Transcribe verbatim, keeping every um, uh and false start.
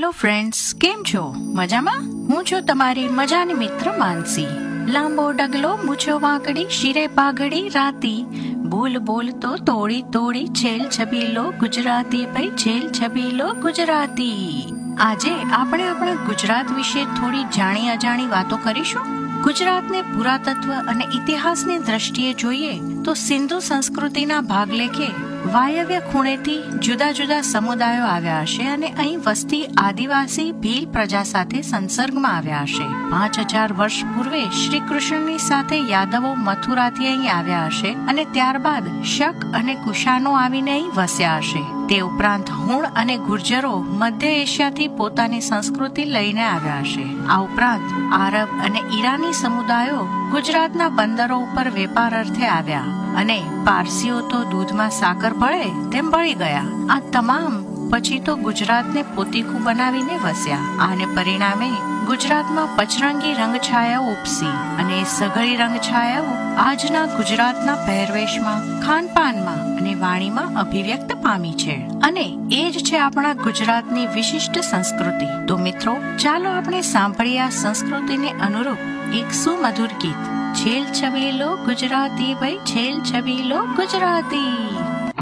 Hello friends, કેમ છો? મજામાં? હું છું તમારી મજાની મિત્ર માનસી. લાંબો ડગલો, મૂછો વાંકડી, શિરે પાઘડી રાતી, બોલ બોલ તો તોડી તોડી છેલ છબીલો ગુજરાતી, ભાઈ છેલ છબીલો ગુજરાતી. આજે આપણે આપણા ગુજરાત વિશે થોડી જાણી અજાણી વાતો કરીશું. ગુજરાતને પુરાતત્વ અને ઇતિહાસની દ્રષ્ટિએ જોઈએ તો સિંધુ સંસ્કૃતિના ભાગલેખે વાયવ્ય ખૂણેથી જુદા જુદા સમુદાયો આવ્યા હશે અને અહીં વસતી આદિવાસી ભીલ પ્રજા સાથે સંસર્ગમાં આવ્યા હશે. પાંચ હજાર વર્ષ પૂર્વે શ્રી કૃષ્ણની સાથે યાદવો મથુરાથી અહીં આવ્યા હશે અને ત્યારબાદ શક અને કુશાનો આવીને અહીં વસ્યા હશે. તે ઉપરાંત હુણ અને ગુર્જરો મધ્ય એશિયાથી પોતાની સંસ્કૃતિ લઈને આવ્યા હશે. આ ઉપરાંત આરબ અને ઈરાની સમુદાયો ગુજરાતના બંદરો ઉપર વેપાર અર્થે આવ્યા અને પારસીઓ તો દૂધમાં સાકર ભળે તેમ ભળી ગયા. આ તમામ પછી તો ગુજરાતને પોતીકું બનાવીને વસ્યા. આને પરિણામે ગુજરાતમાં પચરંગી રંગછાયાઓ ઉપસી અને સઘળી રંગછાયાઓ આજના ગુજરાતના પહેરવેશમાં, ખાનપાનમાં અને વાણીમાં અભિવ્યક્ત પામી છે. અને એ જ છે આપણા ગુજરાતની વિશિષ્ટ સંસ્કૃતિ. તો મિત્રો, ચાલો આપણે સાંભળીએ આ સંસ્કૃતિને અનુરૂપ એક સુમધુર ગીત. છેલ છબીલો ગુજરાતી, ભાઈ છેલ છબીલો ગુજરાતી.